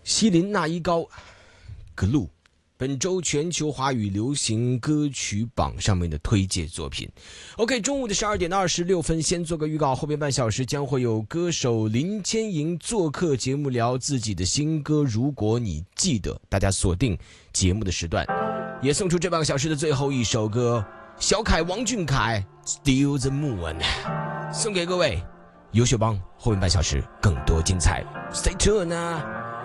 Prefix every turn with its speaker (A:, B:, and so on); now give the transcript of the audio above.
A: 西林那一高 Glue 本周全球华语流行歌曲榜上面的推荐作品。 OK， 中午的12点26分，先做个预告，后边半小时将会有歌手林千莹做客节目，聊自己的新歌如果你记得，大家锁定节目的时段。也送出这半个小时的最后一首歌，小凯王俊凯 Still the Moon， 送给各位优秀帮，后面半小时更多精彩 Stay tuned 啊。